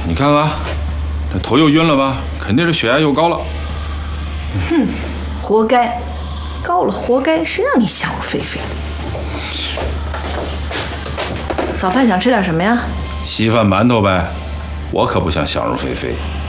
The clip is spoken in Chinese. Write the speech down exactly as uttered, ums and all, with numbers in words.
你看看，这头又晕了吧？肯定是血压又高了。 哼，活该，高了活该，谁让你想入非非？早饭想吃点什么呀？ 稀饭馒头呗，我可不想想入非非。